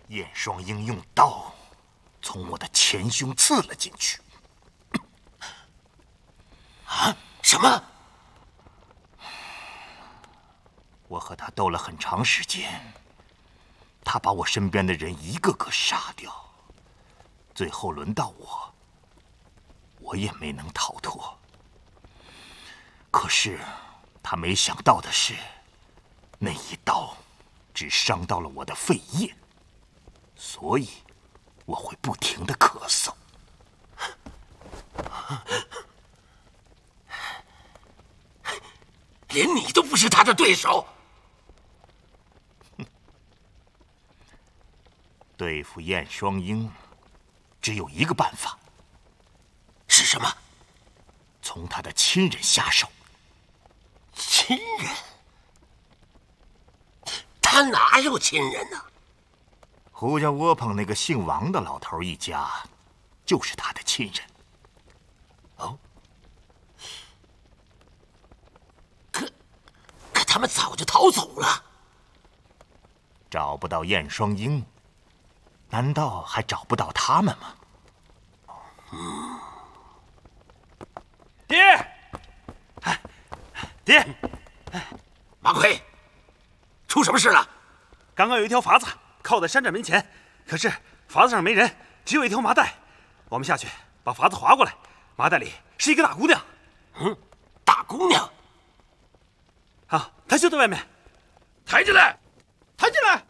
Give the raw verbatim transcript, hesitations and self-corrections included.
燕双鹰用刀从我的前胸刺了进去。 啊？什么？ 我和他斗了很长时间，他把我身边的人一个个杀掉，最后轮到我，我也没能逃脱。可是他没想到的是，那一刀只伤到了我的肺叶，所以我会不停地咳嗽。 连你都不是他的对手。 对付燕双鹰，只有一个办法。 是什么？ 从他的亲人下手。 亲人？他哪有亲人呢？ 胡家窝棚那个姓王的老头一家，就是他的亲人。 哦。可可他们早就逃走了。 找不到燕双鹰，难道还找不到他们吗？ 嗯。 爹，哎，爹， 马奎，出什么事了？ 刚刚有一条筏子靠在山寨门前，可是筏子上没人，只有一条麻袋。我们下去把筏子划过来，麻袋里是一个大姑娘。 嗯，大姑娘。 啊，她就在外面。 抬进来，抬进来。